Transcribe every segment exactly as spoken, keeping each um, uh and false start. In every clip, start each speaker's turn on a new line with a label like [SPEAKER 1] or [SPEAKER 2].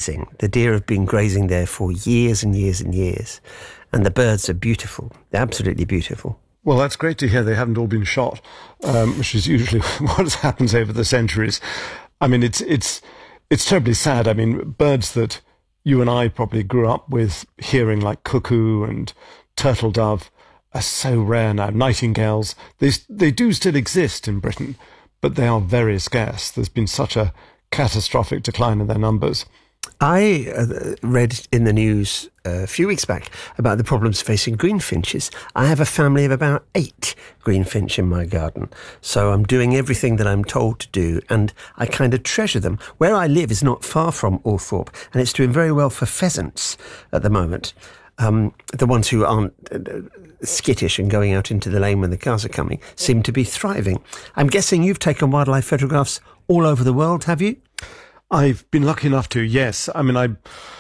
[SPEAKER 1] amazing. The deer have been grazing there for years and years and years. And the birds are beautiful. They're absolutely beautiful.
[SPEAKER 2] Well, that's great to hear they haven't all been shot, um, which is usually what happens over the centuries. I mean, it's it's it's terribly sad. I mean, birds that you and I probably grew up with hearing, like cuckoo and turtle dove, are so rare now. Nightingales, they they do still exist in Britain, but they are very scarce. There's been such a catastrophic decline in their numbers.
[SPEAKER 1] I uh, read in the news uh, a few weeks back about the problems facing greenfinches. I have a family of about eight greenfinch in my garden, so I'm doing everything that I'm told to do, and I kind of treasure them. Where I live is not far from Althorpe, and it's doing very well for pheasants at the moment. Um, the ones who aren't uh, skittish and going out into the lane when the cars are coming seem to be thriving. I'm guessing you've taken wildlife photographs all over the world, have you?
[SPEAKER 2] I've been lucky enough to, yes. I mean, I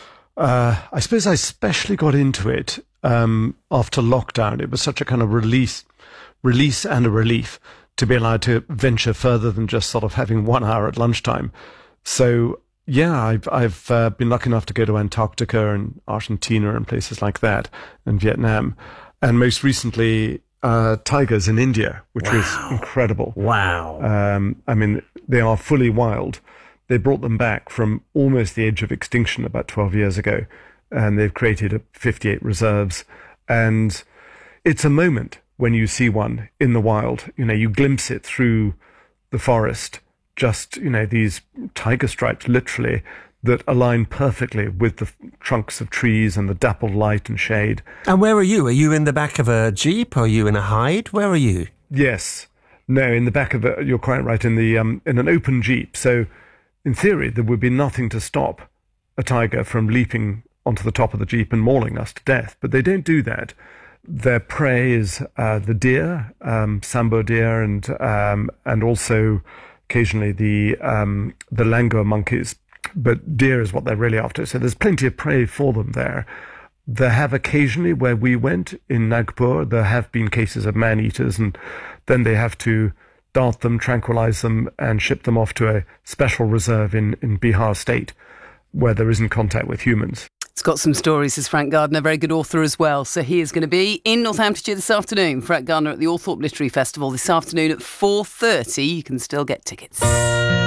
[SPEAKER 2] uh, I suppose I especially got into it um, after lockdown. It was such a kind of release, release and a relief to be allowed to venture further than just sort of having one hour at lunchtime. So, yeah, I've, I've uh, been lucky enough to go to Antarctica and Argentina and places like that, and Vietnam. And most recently, uh, tigers in India, which
[SPEAKER 1] wow.
[SPEAKER 2] was incredible.
[SPEAKER 1] Wow.
[SPEAKER 2] Um, I mean, they are fully wild. They brought them back from almost the edge of extinction about twelve years ago, and they've created fifty-eight reserves. And it's a moment when you see one in the wild. You know, you glimpse it through the forest, just, you know, these tiger stripes, literally, that align perfectly with the trunks of trees and the dappled light and shade.
[SPEAKER 1] And where are you? Are you in the back of a jeep? Are you in a hide? Where are you?
[SPEAKER 2] Yes. No, in the back of a, you're quite right, in the um, in an open jeep. So, in theory, there would be nothing to stop a tiger from leaping onto the top of the jeep and mauling us to death. But they don't do that. Their prey is uh, the deer, um, sambo deer, and um, and also occasionally the um, the langur monkeys. But deer is what they're really after. So there's plenty of prey for them there. There have occasionally, where we went in Nagpur, there have been cases of man-eaters, and then they have to dart them, tranquilize them, and ship them off to a special reserve in, in Bihar state, where there isn't contact with humans.
[SPEAKER 3] It's got some stories, says Frank Gardner, very good author as well. So he is going to be in Northamptonshire this afternoon. Frank Gardner at the Althorpe Literary Festival this afternoon at four thirty. You can still get tickets.